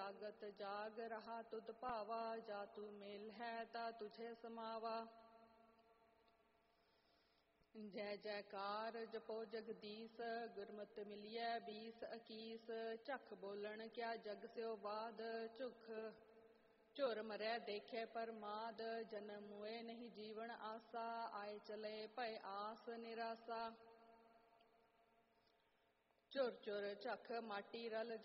लागत जाग रहा तुध पावा, जा तू मेल है ता तुझे समावा। जय जयकार जपो जगदीश, गुरमत मिलिए 20 21। चख बोलन क्या जग स्यो बाद, चुख चोर मरै देखे परमाद। जन्म मुए नहीं जीवन आसा, आए चले पय आस निराशा। चोर चोर चख माटी रल